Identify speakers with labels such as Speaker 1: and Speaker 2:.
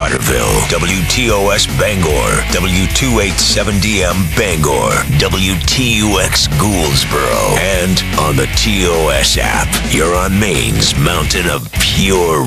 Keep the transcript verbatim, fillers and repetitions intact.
Speaker 1: Carterville, W T O S Bangor, W two eighty-seven D M Bangor, W T U X Gouldsboro, and on the T O S app. You're on Maine's mountain of pure